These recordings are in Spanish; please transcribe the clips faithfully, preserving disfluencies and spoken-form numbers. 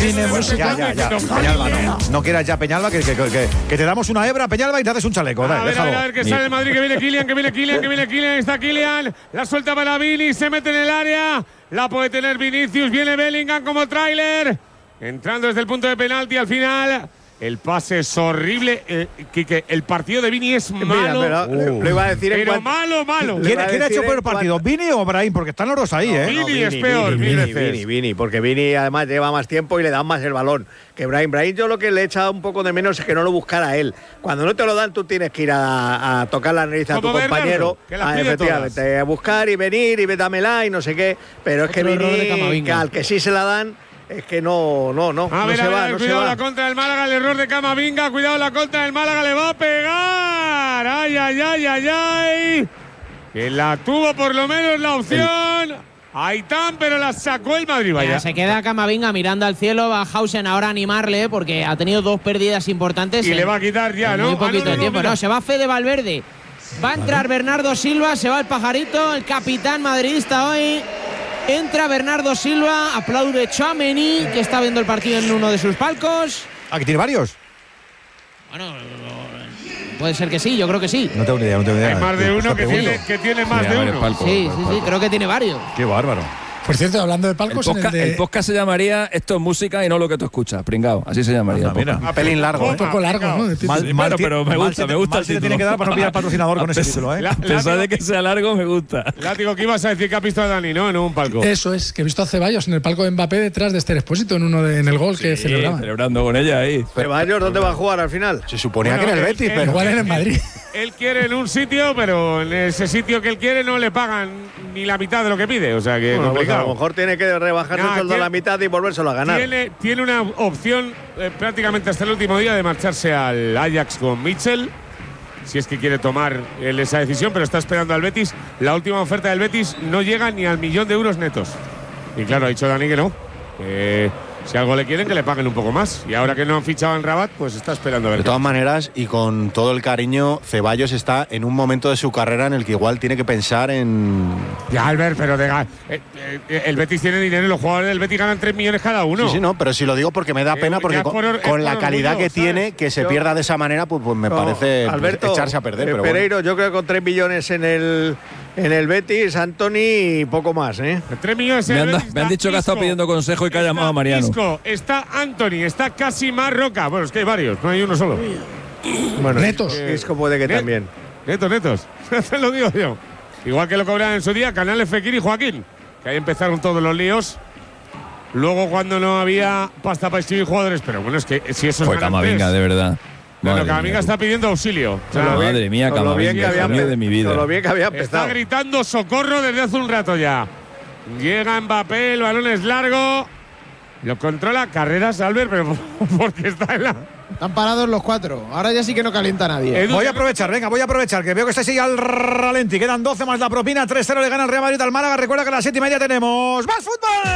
Cine, música. Ya, ya, ya. Peñalba, no. No quieras ya, Peñalba, que, que, que, que te damos una hebra, Peñalba, y te haces un chaleco. A Dale, ver, a déjalo. ver, a ver, que sale el Madrid, que viene Kylian, que viene Kylian, que viene Kylian, está Kylian. La suelta para Vini, se mete en el área. La puede tener Vinicius, viene Bellingham como tráiler. Entrando desde el punto de penalti al final. El pase es horrible. Eh, Quique, el partido de Vini es malo. Mira, pero Uh. le iba a decir en Pero cuanto- malo, malo. ¿Quién, va a quién ha decir hecho peor en partido, cuanto- Vini o Brahim? Porque están los dos ahí, ¿eh? Vini No, es peor, Vini, mil Vini, veces. Vini, Vini, porque Vini además lleva más tiempo y le dan más el balón que Brahim. Brahim, yo lo que le he echado un poco de menos es que no lo buscara él. Cuando no te lo dan, tú tienes que ir a, a tocar la nariz a tu Como Bernardo, compañero, que las a, pide efectivamente, todas. a buscar y venir y dámela y no sé qué. Pero es que Otro error de Vini, Camavinga. que al que sí se la dan, es que no, no, no, A no ver, se a ver, va, no se cuidado va. la contra del Málaga, el error de Camavinga, cuidado la contra del Málaga, le va a pegar. Ay, ay, ay, ay, ay. Que la tuvo por lo menos la opción. Aitán, pero la sacó el Madrid, vaya. Mira, se queda Camavinga mirando al cielo, va Hausen ahora a animarle porque ha tenido dos pérdidas importantes. Y en, le va a quitar ya, en ¿no? muy Ah, poquito no, no, de no, tiempo. mira. No, se va Fede Valverde. Va a entrar Bernardo Silva, se va el pajarito, el capitán madridista hoy. Entra Bernardo Silva, aplaude Tchouaméni, que está viendo el partido en uno de sus palcos. Ah, que tiene varios. Bueno, puede ser que sí, yo creo que sí. No tengo ni idea, no tengo ni idea. Hay más de uno Te que pregunto. tiene, que tiene más Sí, de varios uno. palcos. Sí, sí, sí, creo que tiene varios. Qué bárbaro. Por cierto, hablando de El palcos, en podcast, el de… el podcast se llamaría Esto es música y no lo que tú escuchas, pringao. Así se llamaría. Anda, el mira. podcast. Un pelín largo, un ¿eh? poco largo, ¿no? De título. Mal, Sí, mal bueno, ti- pero me mal gusta, te- me gusta mal el se te título. tiene que dar para no pillar patrocinador con ese título, ¿eh? La- A pesar de que sea largo, me gusta. Látigo, ¿qué ibas a decir que has visto a Dani, no? En un palco. Eso es, que he visto a Ceballos en el palco de Mbappé detrás de Esther Expósito en uno de, en el gol que Sí, celebraba. celebrando con ella ahí. Ceballos, ¿dónde va a jugar al final? Se suponía Bueno, que en el él- Betis, él- pero… Igual era en Madrid. Él quiere en un sitio, pero en ese sitio que él quiere no le pagan ni la mitad de lo que pide. O sea que Bueno, pues a complicado. lo mejor tiene que rebajarse Nah, el sueldo a tiene- la mitad y volvérselo a ganar. Tiene, tiene una opción eh, prácticamente hasta el último día de marcharse al Ajax con Mitchell, si es que quiere tomar él esa decisión, pero está esperando al Betis. La última oferta del Betis no llega ni al millón de euros netos. Y claro, ha dicho Dani que no. Eh, si algo le quieren, que le paguen un poco más. Y ahora que no han fichado en Rabat, pues está esperando a ver. De qué todas pasa. maneras, y con todo el cariño, Ceballos está en un momento de su carrera en el que igual tiene que pensar en… Ya, Albert, pero de, eh, eh, el Betis tiene dinero y los jugadores del Betis ganan tres millones cada uno. Sí, sí, no, pero si lo digo porque me da Eh, pena, ya porque es con, por or- es con por la calidad orgullo, que tiene, ¿sabes? que se Yo- pierda de esa manera, pues, pues me No, parece pues, Alberto, echarse a perder. eh, Pero bueno. Pereiro, yo creo que con tres millones en el, en el Betis, Anthony y poco más, ¿eh? tres millones en Me el han, da- Betis me han está dicho que ha estado Isco. pidiendo consejo y que ha Está llamado a Mariano. Isco, está Anthony, está casi más Roca. Bueno, es que hay varios, no hay uno solo. Bueno, Netos. Isco puede que Net- también. Netos, netos. Te lo digo yo. Igual que lo cobraron en su día Canales, Fekir y Joaquín. Que ahí empezaron todos los líos. Luego cuando no había pasta para inscribir jugadores. Pero bueno, es que si eso es Fue ganan Camavinga, tres. de verdad. Bueno, Madre Camavinga mía. está pidiendo auxilio. O sea, Con lo bien- Madre mía, con lo bien Camavinga, que había genio de mi vida. Con lo bien que había está empezado. gritando socorro desde hace un rato ya. Llega Mbappé, el balón es largo. Lo controla Carreras, Albert, pero porque está en la… Están parados los cuatro. Ahora ya sí que no calienta nadie. Edu, Voy a aprovechar, venga, voy a aprovechar, que veo que estáis ahí al ralenti. Quedan doce más la propina, tres cero le gana el Real Madrid al Málaga. Recuerda que a las siete y media tenemos ¡más fútbol!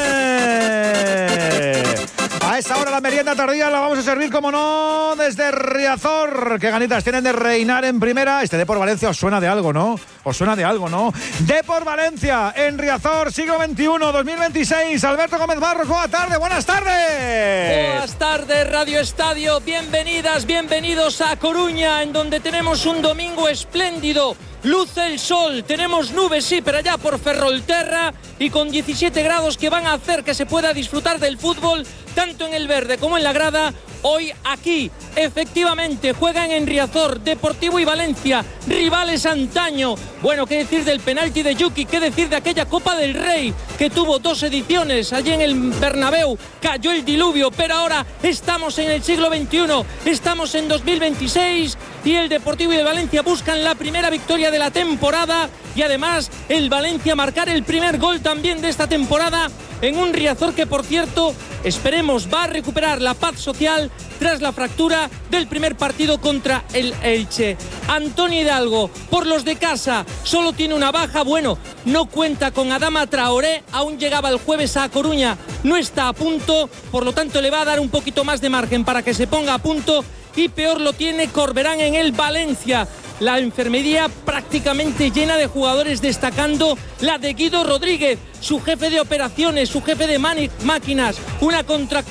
A esta hora la merienda tardía la vamos a servir, como no, desde Riazor. ¿Qué ganitas tienen de reinar en primera? Este Depor Valencia os suena de algo, ¿no? Os suena de algo, ¿no? Depor Valencia en Riazor, siglo veintiuno, dos mil veintiséis. Alberto Gómez Barros, buenas tardes, buenas tardes. Buenas tardes, Radio Estadio. Bienvenidas, bienvenidos a Coruña, en donde tenemos un domingo espléndido. Luce el sol, tenemos nubes, sí, pero allá por Ferrolterra, y con diecisiete grados que van a hacer que se pueda disfrutar del fútbol, tanto en el verde como en la grada. Hoy aquí, efectivamente, juegan en Riazor, Deportivo y Valencia, rivales antaño. Bueno, qué decir del penalti de Yuki, qué decir de aquella Copa del Rey, que tuvo dos ediciones allí en el Bernabéu, cayó el diluvio, pero ahora estamos en el siglo veintiuno, estamos en dos mil veintiséis, y el Deportivo y el Valencia buscan la primera victoria de la temporada, y además el Valencia marcar el primer gol también de esta temporada en un Riazor que, por cierto, esperemos va a recuperar la paz social tras la fractura del primer partido contra el Elche. Antonio Hidalgo, por los de casa, solo tiene una baja. Bueno, no cuenta con Adama Traoré, aún llegaba el jueves a Coruña, no está a punto, por lo tanto le va a dar un poquito más de margen para que se ponga a punto. Y peor lo tiene Corberán en el Valencia. La enfermería prácticamente llena de jugadores, destacando la de Guido Rodríguez, su jefe de operaciones, su jefe de máquinas, una contracción